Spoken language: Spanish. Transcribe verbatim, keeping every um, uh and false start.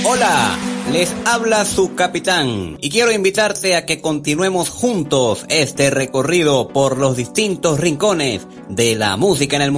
Hola, les habla su capitán y quiero invitarte a que continuemos juntos este recorrido por los distintos rincones de la música en el mundo.